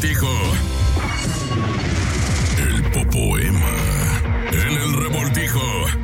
revoltijo. El popoema en el revoltijo.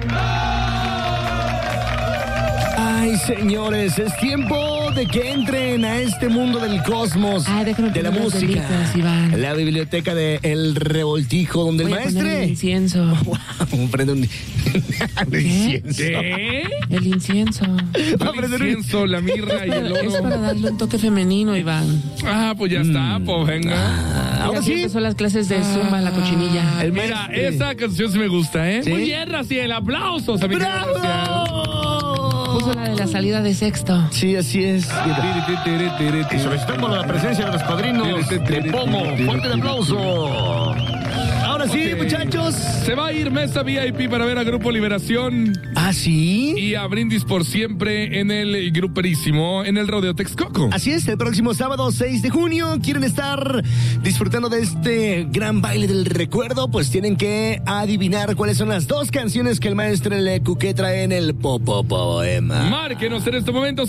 Ay, señores, es tiempo de que entren a este mundo del cosmos, de la música, la biblioteca de El Revoltijo, donde Voy el a poner maestre... el incienso. Wow, prende un... incienso. ¿Qué? El incienso. Va a prender El un... incienso, la mirra y el Es para oro. darle un toque femenino, Iván. Ah, pues ya está, pues venga. Ahora Aquí sí. empezó las clases de Zumba, la cochinilla. El Mira, maestre. esa canción sí me gusta, ¿eh? ¿Sí? Muy bien, Raciel. Aplausos a mi querida Raciel. ¡Bravo! Puso la de la salida de sexto. Sí, así es. Y solicitamos la presencia de los padrinos de Pomo. ¡Fuerte el aplauso! Ahora sí, Ok. muchachos. Se va a ir Mesa VIP para ver a Grupo Liberación ¿Ah, sí? y a Brindis por siempre en el Gruperísimo, en el Rodeo Texcoco. Así es, el próximo sábado 6 de junio. ¿Quieren estar disfrutando de este gran baile del recuerdo? Pues tienen que adivinar cuáles son las dos canciones que el maestro Lecuque trae en el poema. Márquenos en este momento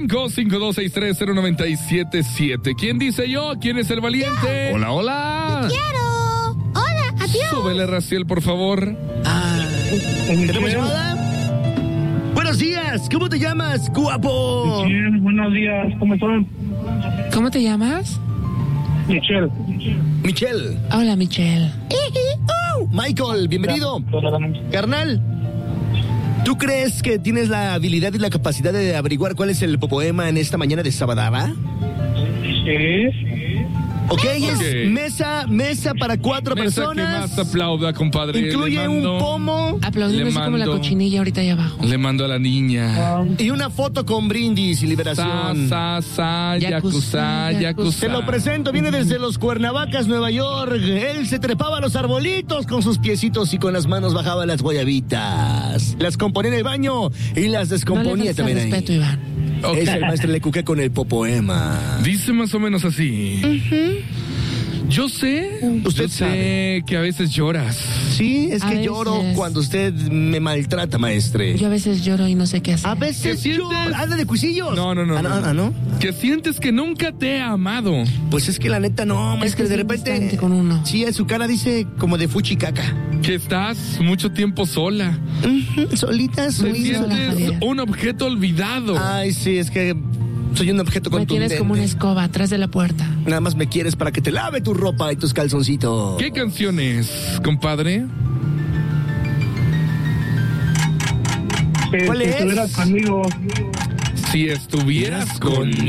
55-5263-0977. ¿Quién dice yo? ¿Quién es el valiente? Hola, hola. quiero. Hola, adiós. Súbele, Raciel, por favor. ¿Tenemos llamada? Buenos días, ¿cómo te llamas, guapo? Bien, buenos días, ¿cómo están? ¿Cómo te llamas? Michelle. Michelle. Hola, Michelle. Michael, bienvenido. Carnal, ¿tú crees que tienes la habilidad y la capacidad de averiguar cuál es el poema en esta mañana de Sabadaba? Sí. Ok, Ok. es mesa para 4 Mesa que personas. más aplauda, compadre. Incluye Le mando- un pomo Aplaudimos así como la mando- cochinilla ahorita allá abajo. Le mando a la niña. y una foto con brindis y liberación. Yakuza, Yakuza. Yakuza. Te lo presento, viene desde los Cuernavacas, Nueva York. Él se trepaba a los arbolitos con sus piecitos y con las manos bajaba las guayabitas. Las componía en el baño y las No le descomponía faltes también al ahí. respeto, Iván. Ok. Es el maestro Lecuque con el poema. Dice más o menos así. Yo sé, Usted yo sé sabe. que a veces lloras. Sí, es A que veces. lloro cuando usted me maltrata, maestre. Yo a veces lloro y no sé qué hacer. A veces ¿Qué sientes? lloro. Anda de cuisillos. No. ¿No? Que sientes que nunca te he amado. Pues es que la neta no, maestre, que de es repente. distante con uno. Sí, en su cara dice como de fuchicaca. Que estás mucho tiempo sola. Solita, Te solita. sientes Javier. un objeto olvidado. Ay, sí, es que soy un objeto Me contundente. tienes como una escoba atrás de la puerta. Nada más me quieres para que te lave tu ropa y tus calzoncitos. ¿Qué canción es, compadre? ¿Cuál Si es? estuvieras conmigo. Si estuvieras conmigo.